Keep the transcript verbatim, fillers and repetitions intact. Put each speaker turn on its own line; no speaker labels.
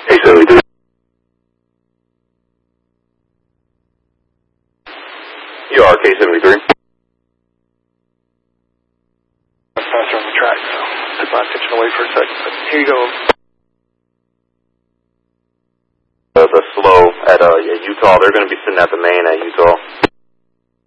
K seventy-three. You are K seventy-three.
Faster on the track, so took my attention away for a second. But here you go.
Uh, the slow at uh, Utah, they're going to be sitting at the main at Utah.